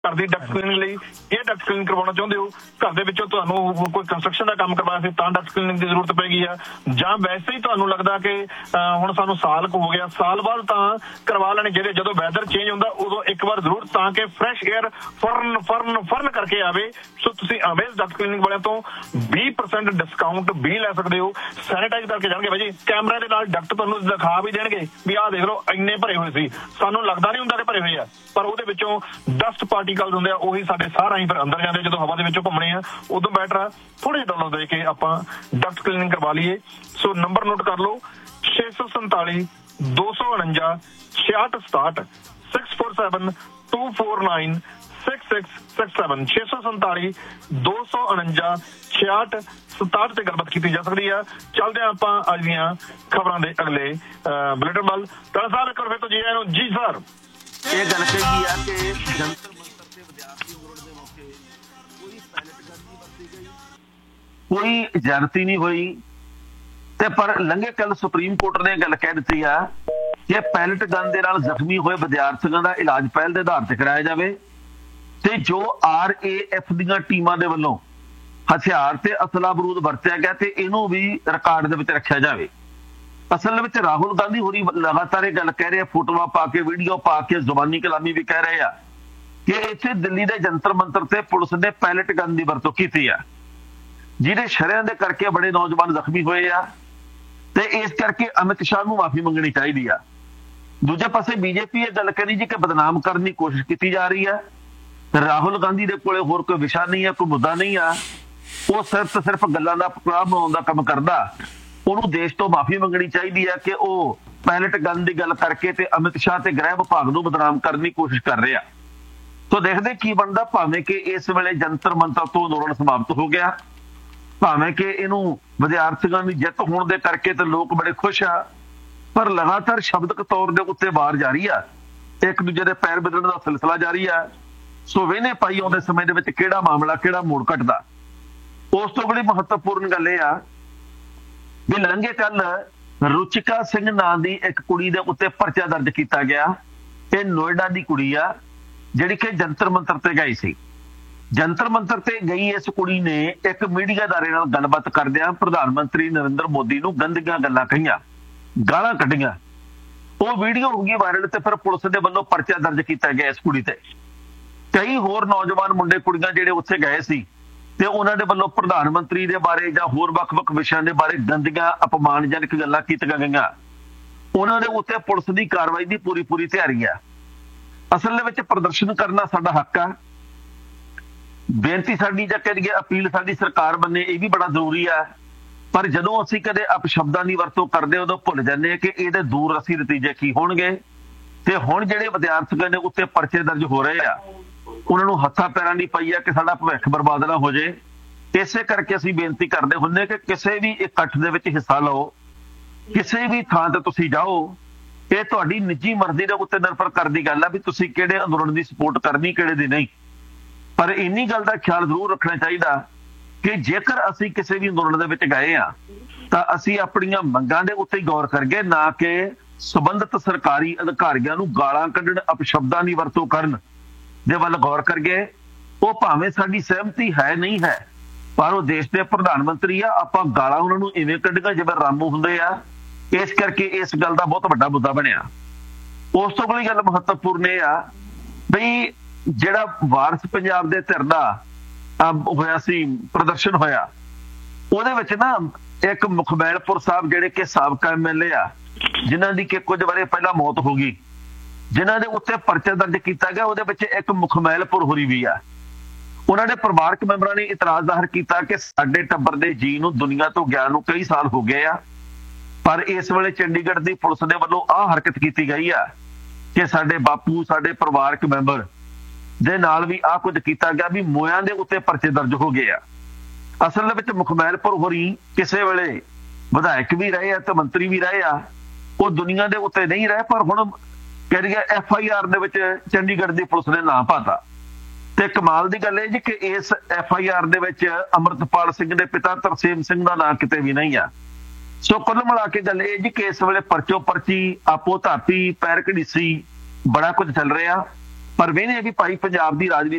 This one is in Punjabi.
घर की डक्ट क्लीनिंग लिए ये डक्ट क्लीनिंग करवाना चाहते हो, घर के विचों तुहानू कोई कंस्ट्रक्शन का काम करवाया सी तां डक्ट क्लीनिंग की जरूरत पैगी है, जां वैसे ही तुहानू लगदा कि हुण सानू साल हो गया, साल बाद तां करवा लेने चाहिए। जदों वैदर चेंज होंदा उदों एक बार जरूर ताकि fresh air fern fern fern करके आवे। सो तुसीं अमेज डक्ट क्लीनिंग वालियां तो 20% डिस्काउंट भी लै सकदे हो। सैनिटाइज करके जाणगे भाई जी, कैमरे दे नाल डक्ट तुहानू दिखा भी देणगे भी आह देख लो इन्ने भरे होए सी, सानू लगदा नहीं हुंदा कि भरे होए आ, पर ਉਹਦੇ ਵਿੱਚੋਂ ਡਸਟ ਪਾਰਟੀਕਲਸ ਹੁੰਦੇ ਆ ਉਹੀ ਸਾਡੇ ਸਾਹ ਰਾਹੀਂ ਫਿਰ ਅੰਦਰ ਜਾਂਦੇ ਜਦੋਂ ਹਵਾ ਦੇ ਵਿੱਚੋਂ ਘੁੰਮਣੇ ਆ। ਉਦੋਂ ਬੈਟਰ ਆ ਥੋੜੇ ਜਿਹੇ ਡਾਲਰ ਦੇ ਕੇ ਆਪਾਂ ਡਕਟ ਕਲੀਨਿੰਗ ਕਰਵਾ ਲਈਏ। ਸੋ ਨੰਬਰ ਨੋਟ ਕਰ ਲਓ 647 249 6667 647 249 6667 647 249 6667 ਤੇ ਗੱਲਬਾਤ ਕੀਤੀ ਜਾ ਸਕਦੀ ਆ। ਚੱਲਦੇ ਆ ਆਪਾਂ ਅੱਜ ਦੀਆਂ ਖਬਰਾਂ ਦੇ ਅਗਲੇ ਬੁਲੇਟਿਨ ਵੱਲ। ਤਾਂ ਸਾਹਿਬ ਇੱਕ ਵਾਰ ਫਿਰ ਤੋਂ ਜੀ ਆਇਆਂ ਨੂੰ। ਜੀ ਸਰ, ਇਹ ਗੱਲ ਕਹੀ ਆ ਕਿ ਜੰਤਰ ਮੰਤਰ ਤੇ ਵਿਦਿਆਰਥੀ ਅੰਦੋਲਨ ਦੇ ਮੌਕੇ ਕੋਈ ਪੈਲਟ ਗਨ ਨਹੀਂ ਵਰਤੀ ਗਈ, ਕੋਈ ਜ਼ਿਆਦਤੀ ਨਹੀਂ ਹੋਈ ਤੇ ਪਰ ਲੰਘੇ ਕੱਲ ਸੁਪਰੀਮ ਕੋਰਟ ਨੇ ਗੱਲ ਕਹਿ ਦਿੱਤੀ ਆ ਕਿ ਪੈਲਟ ਗਨ ਦੇ ਨਾਲ ਜ਼ਖਮੀ ਹੋਏ ਵਿਦਿਆਰਥੀਆਂ ਦਾ ਇਲਾਜ ਪਹਿਲ ਦੇ ਆਧਾਰ ਤੇ ਕਰਾਇਆ ਜਾਵੇ ਤੇ ਜੋ RAF ਦੀਆਂ ਟੀਮਾਂ ਦੇ ਵੱਲੋਂ ਹਥਿਆਰ ਤੇ ਅਸਲਾ ਬਰੂਦ ਵਰਤਿਆ ਗਿਆ ਤੇ ਇਹਨੂੰ ਵੀ ਰਿਕਾਰਡ ਦੇ ਵਿੱਚ ਰੱਖਿਆ ਜਾਵੇ। ਅਸਲ ਵਿੱਚ ਰਾਹੁਲ ਗਾਂਧੀ ਹੋਰੀ ਲਗਾਤਾਰ ਇਹ ਗੱਲ ਕਹਿ ਰਹੇ ਆ, ਫੋਟੋਆਂ ਪਾ ਕੇ ਵੀਡੀਓ ਪਾ ਕੇ ਜ਼ੁਬਾਨੀ ਕਲਾਮੀ ਵੀ ਕਹਿ ਰਹੇ ਆ ਕਿ ਇੱਥੇ ਦਿੱਲੀ ਦੇ ਜੰਤਰ ਮੰਤਰ ਤੇ ਪੁਲਿਸ ਨੇ ਪੈਲਟ ਗਨ ਦੀ ਵਰਤੋਂ ਕੀਤੀ ਆ, ਜਿਹਦੇ ਸ਼ਰਿਆਂ ਦੇ ਕਰਕੇ ਬੜੇ ਨੌਜਵਾਨ ਜ਼ਖਮੀ ਹੋਏ ਆ ਤੇ ਇਸ ਕਰਕੇ ਅਮਿਤ ਸ਼ਾਹ ਨੂੰ ਮਾਫੀ ਮੰਗਣੀ ਚਾਹੀਦੀ ਆ। ਦੂਜੇ ਪਾਸੇ ਬੀਜੇਪੀ ਇਹ ਗੱਲ ਕਰੀ ਜੀ ਕਿ ਬਦਨਾਮ ਕਰਨ ਦੀ ਕੋਸ਼ਿਸ਼ ਕੀਤੀ ਜਾ ਰਹੀ ਹੈ। ਰਾਹੁਲ ਗਾਂਧੀ ਦੇ ਕੋਲੇ ਹੋਰ ਕੋਈ ਵਿਸ਼ਾ ਨਹੀਂ ਆ, ਕੋਈ ਮੁੱਦਾ ਨਹੀਂ ਆ, ਉਹ ਸਿਰਫ ਤੇ ਸਿਰਫ ਗੱਲਾਂ ਦਾ ਪਕੜਾ ਬਣਾਉਣ ਦਾ ਕੰਮ ਕਰਦਾ। ਉਹਨੂੰ ਦੇਸ਼ ਤੋਂ ਮਾਫੀ ਮੰਗਣੀ ਚਾਹੀਦੀ ਹੈ ਕਿ ਉਹ ਪੈਲਟ ਗਨ ਦੀ ਗੱਲ ਕਰਕੇ ਤੇ ਅਮਿਤ ਸ਼ਾਹ ਤੇ ਗ੍ਰਹਿ ਵਿਭਾਗ ਨੂੰ ਬਦਨਾਮ ਕਰਨ ਦੀ ਕੋਸ਼ਿਸ਼ ਕਰ ਰਿਹਾ। ਤੋ ਦੇਖਦੇ ਕੀ ਬਣਦਾ। ਭਾਵੇਂ ਕਿ ਇਸ ਵੇਲੇ ਜੰਤਰ ਮੰਤਰ ਤੋਂ ਅੰਦੋਲਨ ਸਮਾਪਤ ਹੋ ਗਿਆ, ਭਾਵੇਂ ਕਿ ਇਹਨੂੰ ਵਿਦਿਆਰਥੀਆਂ ਦੀ ਜਿੱਤ ਹੋਣ ਦੇ ਕਰਕੇ ਤੇ ਲੋਕ ਬੜੇ ਖੁਸ਼ ਆ, ਪਰ ਲਗਾਤਾਰ ਸ਼ਬਦਕ ਤੌਰ ਦੇ ਉੱਤੇ ਵਾਰ ਜਾਰੀ ਆ, ਇੱਕ ਦੂਜੇ ਦੇ ਪੈਰ ਬਦਲਣ ਦਾ ਸਿਲਸਿਲਾ ਜਾਰੀ ਆ। ਸੋ ਵੇਨੇ ਪਾਈ ਆਉਂਦੇ ਸਮੇਂ ਦੇ ਵਿੱਚ ਕਿਹੜਾ ਮਾਮਲਾ ਕਿਹੜਾ ਮੋੜ ਘਟਦਾ। ਉਸ ਤੋਂ ਬੜੀ ਮਹੱਤਵਪੂਰਨ ਗੱਲ ਇਹ ਆ ਵੀ ਲੰਘੇ ਕੱਲ ਰੁਚਿਕਾ ਸਿੰਘ ਨਾਂ ਦੀ ਇੱਕ ਕੁੜੀ ਦੇ ਉੱਤੇ ਪਰਚਾ ਦਰਜ ਕੀਤਾ ਗਿਆ। ਇਹ ਨੋਇਡਾ ਦੀ ਕੁੜੀ ਆ ਜਿਹੜੀ ਕਿ ਜੰਤਰ ਮੰਤਰ ਤੇ ਗਈ ਸੀ। ਜੰਤਰ ਮੰਤਰ ਤੇ ਗਈ ਇਸ ਕੁੜੀ ਨੇ ਇੱਕ ਮੀਡੀਆ ਅਦਾਰੇ ਨਾਲ ਗੱਲਬਾਤ ਕਰਦਿਆਂ ਪ੍ਰਧਾਨ ਮੰਤਰੀ ਨਰਿੰਦਰ ਮੋਦੀ ਨੂੰ ਗੰਦੀਆਂ ਗੱਲਾਂ ਕਹੀਆਂ, ਗਾਲਾਂ ਕੱਢੀਆਂ। ਉਹ ਵੀਡੀਓ ਹੋ ਗਈ ਵਾਇਰਲ ਤੇ ਫਿਰ ਪੁਲਿਸ ਦੇ ਵੱਲੋਂ ਪਰਚਾ ਦਰਜ ਕੀਤਾ ਗਿਆ ਇਸ ਕੁੜੀ ਤੇ। ਕਈ ਹੋਰ ਨੌਜਵਾਨ ਮੁੰਡੇ ਕੁੜੀਆਂ ਜਿਹੜੇ ਉੱਥੇ ਗਏ ਸੀ ਤੇ ਉਹਨਾਂ ਦੇ ਵੱਲੋਂ ਪ੍ਰਧਾਨ ਮੰਤਰੀ ਦੇ ਬਾਰੇ ਜਾਂ ਹੋਰ ਵੱਖ-ਵੱਖ ਵਿਸ਼ਿਆਂ ਦੇ ਬਾਰੇ ਗੰਦੀਆਂ ਅਪਮਾਨਜਨਕ ਗੱਲਾਂ ਕੀਤੀਆਂ ਗਈਆਂ। ਉਹਨਾਂ ਦੇ ਉੱਤੇ ਪੁਲਿਸ ਦੀ ਕਾਰਵਾਈ ਦੀ ਪੂਰੀ ਤਿਆਰੀ ਆ। ਅਸਲ ਦੇ ਵਿੱਚ ਪ੍ਰਦਰਸ਼ਨ ਕਰਨਾ ਸਾਡਾ ਹੱਕ ਆ। ਬੇਨਤੀ ਸਾਡੀ ਜਾਂ ਕਰੀਏ ਅਪੀਲ ਸਾਡੀ ਸਰਕਾਰ ਬੰਨੇ ਇਹ ਵੀ ਬੜਾ ਜ਼ਰੂਰੀ ਆ, ਪਰ ਜਦੋਂ ਅਸੀਂ ਕਦੇ ਅਪਸ਼ਬਦਾਂ ਦੀ ਵਰਤੋਂ ਕਰਦੇ ਉਦੋਂ ਭੁੱਲ ਜਾਂਦੇ ਆ ਕਿ ਇਹਦੇ ਦੂਰ ਅਸੀਂ ਨਤੀਜੇ ਕੀ ਹੋਣਗੇ। ਤੇ ਹੁਣ ਜਿਹੜੇ ਵਿਦਿਆਰਥੀਆਂ ਦੇ ਉੱਤੇ ਪਰਚੇ ਦਰਜ ਹੋ ਰਹੇ ਆ ਉਹਨਾਂ ਨੂੰ ਹੱਥਾਂ ਪੈਰਾਂ ਦੀ ਪਈ ਆ ਕਿ ਸਾਡਾ ਭਵਿੱਖ ਬਰਬਾਦ ਨਾ ਹੋ ਜੇ। ਇਸੇ ਕਰਕੇ ਅਸੀਂ ਬੇਨਤੀ ਕਰਦੇ ਹੁੰਦੇ ਕਿ ਕਿਸੇ ਵੀ ਇਕੱਠ ਦੇ ਵਿੱਚ ਹਿੱਸਾ ਲਓ, ਕਿਸੇ ਵੀ ਥਾਂ ਤੇ ਤੁਸੀਂ ਜਾਓ, ਇਹ ਤੁਹਾਡੀ ਨਿੱਜੀ ਮਰਜ਼ੀ ਦੇ ਉੱਤੇ ਨਿਰਭਰ ਕਰਦੀ ਗੱਲ ਆ ਵੀ ਤੁਸੀਂ ਕਿਹੜੇ ਅੰਦੋਲਨ ਦੀ ਸਪੋਰਟ ਕਰਨੀ ਕਿਹੜੇ ਦੀ ਨਹੀਂ। ਪਰ ਇੰਨੀ ਗੱਲ ਦਾ ਖਿਆਲ ਜ਼ਰੂਰ ਰੱਖਣਾ ਚਾਹੀਦਾ ਕਿ ਜੇਕਰ ਅਸੀਂ ਕਿਸੇ ਵੀ ਅੰਦੋਲਨ ਦੇ ਵਿੱਚ ਗਏ ਆ ਤਾਂ ਅਸੀਂ ਆਪਣੀਆਂ ਮੰਗਾਂ ਦੇ ਉੱਤੇ ਗੌਰ ਕਰੀਏ, ਨਾ ਕਿ ਸੰਬੰਧਿਤ ਸਰਕਾਰੀ ਅਧਿਕਾਰੀਆਂ ਨੂੰ ਗਾਲਾਂ ਕੱਢਣ ਅਪਸ਼ਬਦਾਂ ਦੀ ਵਰਤੋਂ ਕਰਨ ਦੇ ਵੱਲ ਗੌਰ ਕਰੀਏ। ਉਹ ਭਾਵੇਂ ਸਾਡੀ ਸਹਿਮਤੀ ਹੈ ਨਹੀਂ ਹੈ, ਪਰ ਉਹ ਦੇਸ਼ ਦੇ ਪ੍ਰਧਾਨ ਮੰਤਰੀ ਆ, ਆਪਾਂ ਗਾਲਾਂ ਉਹਨਾਂ ਨੂੰ ਇਵੇਂ ਕੱਢੀਆਂ ਜਿਵੇਂ ਰਾਮੂ ਹੁੰਦੇ ਆ। ਇਸ ਕਰਕੇ ਇਸ ਗੱਲ ਦਾ ਬਹੁਤ ਵੱਡਾ ਮੁੱਦਾ ਬਣਿਆ। ਉਸ ਤੋਂ ਅਗਲੀ ਗੱਲ ਮਹੱਤਵਪੂਰਨ ਇਹ ਆ ਬਈ ਜਿਹੜਾ ਵਾਰਸ ਪੰਜਾਬ ਦੇ ਧਿਰ ਦਾ ਹੋਇਆ ਸੀ ਪ੍ਰਦਰਸ਼ਨ ਹੋਇਆ, ਉਹਦੇ ਵਿੱਚ ਨਾ ਇੱਕ ਮੁਖਬੈਲਪੁਰ ਸਾਹਿਬ ਜਿਹੜੇ ਕਿ ਸਾਬਕਾ MLA ਆ, ਜਿਨ੍ਹਾਂ ਦੀ ਕਿ ਕੁਝ ਵਰੇ ਪਹਿਲਾਂ ਮੌਤ ਹੋ ਗਈ, ਜਿਨ੍ਹਾਂ ਦੇ ਉੱਤੇ ਪਰਚਾ ਦਰਜ ਕੀਤਾ ਗਿਆ, ਉਹਦੇ ਵਿੱਚ ਇੱਕ ਮੁਖਮੈਲਪੁਰ ਹੋਰੀ ਵੀ ਆ। ਉਹਨਾਂ ਦੇ ਪਰਿਵਾਰਕ ਮੈਂਬਰਾਂ ਨੇ ਇਤਰਾਜ਼ ਜ਼ਾਹਰ ਕੀਤਾ ਕਿ ਸਾਡੇ ਟੱਬਰ ਦੇ ਜੀ ਨੂੰ ਦੁਨੀਆ ਤੋਂ ਗਿਆ ਨੂੰ ਕਈ ਸਾਲ ਹੋ ਗਏ ਆ, ਪਰ ਇਸ ਵੇਲੇ ਚੰਡੀਗੜ੍ਹ ਦੀ ਪੁਲਿਸ ਦੇ ਵੱਲੋਂ ਆਹ ਹਰਕਤ ਕੀਤੀ ਗਈ ਆ ਕਿ ਸਾਡੇ ਬਾਪੂ ਸਾਡੇ ਪਰਿਵਾਰਕ ਮੈਂਬਰ ਦੇ ਨਾਲ ਵੀ ਆਹ ਕੁਝ ਕੀਤਾ ਗਿਆ ਵੀ ਮੋਇਆਂ ਦੇ ਉੱਤੇ ਪਰਚੇ ਦਰਜ ਹੋ ਗਏ ਆ। ਅਸਲ ਦੇ ਵਿੱਚ ਮੁਖਮੈਲਪੁਰ ਹੋਰੀ ਕਿਸੇ ਵੇਲੇ ਵਿਧਾਇਕ ਵੀ ਰਹੇ ਆ ਤੇ ਮੰਤਰੀ ਵੀ ਰਹੇ ਆ। ਉਹ ਦੁਨੀਆ ਦੇ ਉੱਤੇ ਨਹੀਂ ਰਹੇ, ਪਰ ਹੁਣ ਕਹਿੰਦੇ FIR ਦੇ ਵਿੱਚ ਚੰਡੀਗੜ੍ਹ ਦੀ ਪੁਲਿਸ ਨੇ ਨਾਂ ਪਾਤਾ। ਤੇ ਕਮਾਲ ਦੀ ਗੱਲ ਇਹ ਜੀ ਕਿ ਇਸ FIR ਦੇ ਵਿੱਚ ਅੰਮ੍ਰਿਤਪਾਲ ਸਿੰਘ ਦੇ ਪਿਤਾ ਤਰਸੇਮ ਸਿੰਘ ਦਾ ਨਾਂ ਕਿਤੇ ਵੀ ਨਹੀਂ ਆ। ਸੋ ਕੁੱਲ ਮਿਲਾ ਕੇ ਗੱਲ ਇਹ ਜੀ ਕਿ ਇਸ ਵੇਲੇ ਪਰਚੋ ਪਰਚੀ, ਆਪੋ ਧਾਪੀ, ਪੈਰ ਘੜੀਸੀ, ਬੜਾ ਕੁਝ ਚੱਲ ਰਿਹਾ। ਪਰ ਵੇਖਦੇ ਆ ਕਿ ਭਾਈ ਪੰਜਾਬ ਦੀ ਰਾਜਨੀਤੀ